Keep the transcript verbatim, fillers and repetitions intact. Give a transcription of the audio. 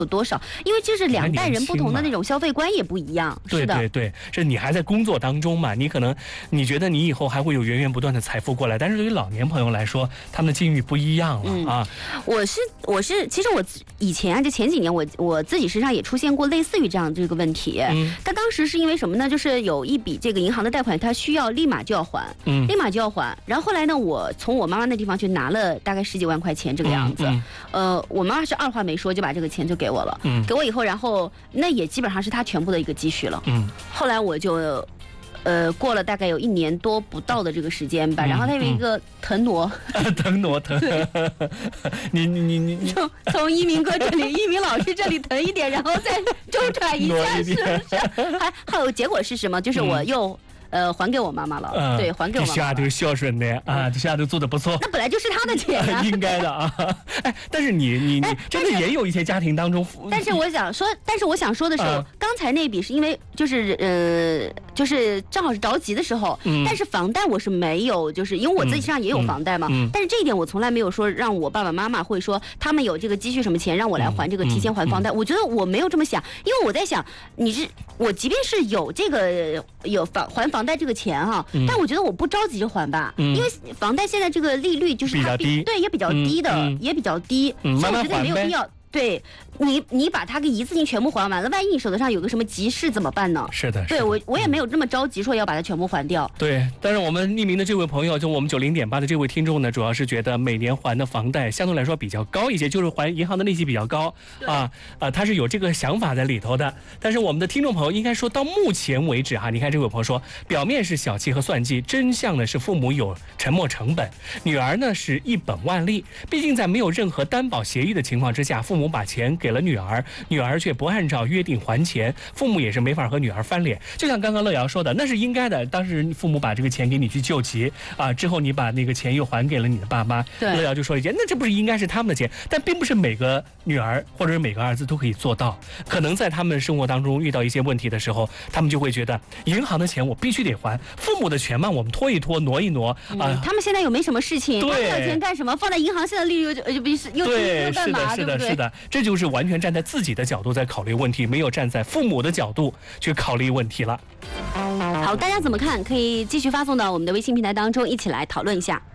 有多少？因为这是两代人不同的那种消费观也不一样。 对对对，这你还在工作当中嘛？你可能你觉得你以后还会有源源不断的财富过来，但是对于老年朋友来说，他们的境遇不一样了、嗯、啊。 我是我是，其实我以前啊，就前几年我我自己身上也出现过类似于这样这个问题。嗯，但当时是因为什么呢？就是有一笔这个银行的贷款，它需要立马就要还，嗯，立马就要还。然后后来呢，我从我妈妈那地方去拿了大概十几万块钱这个样子。嗯嗯、呃，我妈妈是二话没说就把这个钱就给我了。嗯，给我以后，然后那也基本上是她全部的一个积蓄了。嗯，后来我就。呃，过了大概有一年多不到的这个时间吧，嗯、然后他有一个腾挪， 嗯、腾挪腾，你你你你你， 从从一鸣哥这里、一鸣老师这里腾一点，然后再周转一下，是不是？还还有结果是什么？就是我又。嗯呃，还给我妈妈了，嗯、对，还给我妈妈了。 这下都孝顺的啊，这下都做得不错。 那本来就是他的钱啊， 应该的啊。哎，但是你你你真的也有一些家庭当中， 但是我想说，但是我想说的是，啊、刚才那笔是因为就是呃，就是正好是着急的时候，嗯、但是房贷我是没有，就是因为我自己身上也有房贷嘛，嗯嗯、但是这一点我从来没有说让我爸爸妈妈会说他们有这个积蓄什么钱让我来还这个提前还房贷，嗯嗯、我觉得我没有这么想，因为我在想，你是我即便是有这个有房还房。房贷这个钱哈、啊，嗯、但我觉得我不着急着还吧，嗯、因为房贷现在这个利率就是它比对也比较低的，嗯、也比较低， 嗯、 所以我觉得也没有必要。对你，你把它给一次性全部还完了，万一你手头上有个什么急事怎么办呢？ 是的， 对我我也没有这么着急说要把它全部还掉。 对，但是我们匿名的这位朋友，就我们九零点八的这位听众呢，主要是觉得每年还的房贷相对来说比较高一些，就是还银行的利息比较高啊啊，他是有这个想法在里头的。但是我们的听众朋友应该说到目前为止哈、啊，你看这位朋友说，表面是小气和算计，真相呢是父母有沉没成本，女儿呢是一本万利。毕竟在没有任何担保协议的情况之下，父母把钱给了女儿，女儿却不按照约定还钱，父母也是没法和女儿翻脸。就像刚刚乐瑶说的，那是应该的。当时父母把这个钱给你去救急啊，之后你把那个钱又还给了你的爸妈。乐瑶就说一句，那这不是应该是他们的钱？但并不是每个女儿或者是每个儿子都可以做到。可能在他们生活当中遇到一些问题的时候，他们就会觉得银行的钱我必须得还，父母的钱嘛，我们拖一拖，挪一挪啊、 嗯。他们现在又没什么事情，他们有钱干什么？放在银行现在利率又就比又低又干嘛？ 是的，是的，是的，这就是完全站在自己的角度在考虑问题，没有站在父母的角度去考虑问题了。 好，大家怎么看？可以继续发送到我们的微信平台当中，一起来讨论一下。